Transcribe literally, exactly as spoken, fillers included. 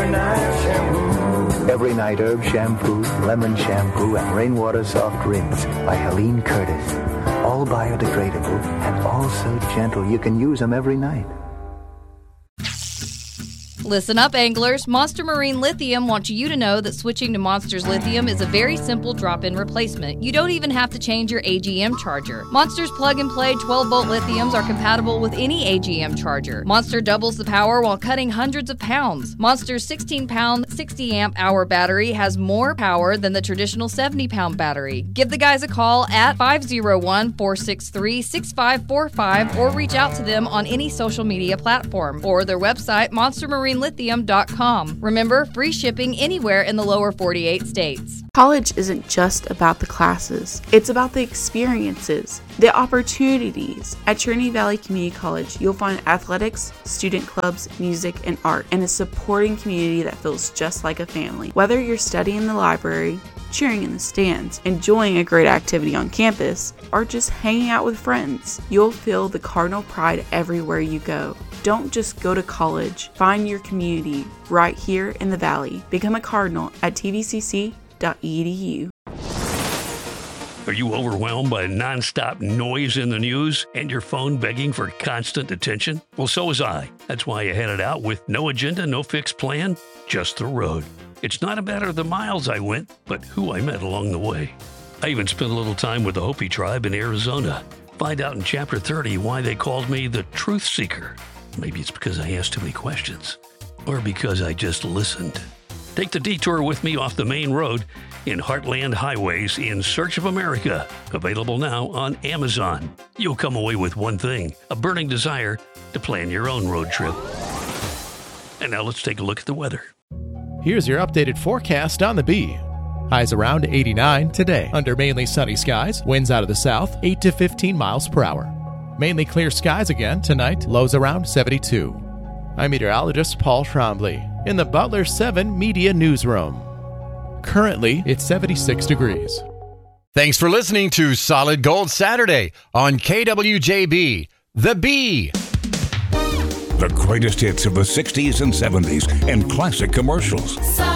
Every Night Shampoo. Every Night Herb Shampoo, Lemon Shampoo, and Rainwater Soft Rinse by Helene Curtis. All biodegradable and all so gentle you can use them every night. Listen up, anglers. Monster Marine Lithium wants you to know that switching to Monster's Lithium is a very simple drop-in replacement. You don't even have to change your A G M charger. Monster's plug-and-play twelve-volt lithiums are compatible with any A G M charger. Monster doubles the power while cutting hundreds of pounds. Monster's sixteen-pound, sixty amp hour battery has more power than the traditional seventy pound battery. Give the guys a call at five oh one, four six three, six five four five or reach out to them on any social media platform or their website, monster marine lithium dot com. Remember, free shipping anywhere in the lower forty-eight states. College isn't just about the classes. It's about the experiences, the opportunities. At Trinity Valley Community College, you'll find athletics, student clubs, music, and art, and a supporting community that feels just like a family. Whether you're studying in the library, cheering in the stands, enjoying a great activity on campus, or just hanging out with friends, you'll feel the Cardinal pride everywhere you go. Don't just go to college. Find your community right here in the Valley. Become a Cardinal at t v c c dot e d u. Are you overwhelmed by nonstop noise in the news and your phone begging for constant attention? Well, so was I. That's why I headed out with no agenda, no fixed plan, just the road. It's not a matter of the miles I went, but who I met along the way. I even spent a little time with the Hopi tribe in Arizona. Find out in Chapter thirty why they called me the Truth Seeker. Maybe it's because I asked too many questions, or because I just listened. Take the detour with me off the main road in Heartland Highways in Search of America. Available now on Amazon. You'll come away with one thing, a burning desire to plan your own road trip. And now let's take a look at the weather. Here's your updated forecast on the Bee. Highs around eighty-nine today. Under mainly sunny skies, winds out of the south, eight to fifteen miles per hour. Mainly clear skies again tonight, lows around seventy-two. I'm meteorologist Paul Trombley in the Butler seven Media Newsroom. Currently, it's seventy-six degrees. Thanks for listening to Solid Gold Saturday on K W J B, The Bee. The greatest hits of the sixties and seventies and classic commercials.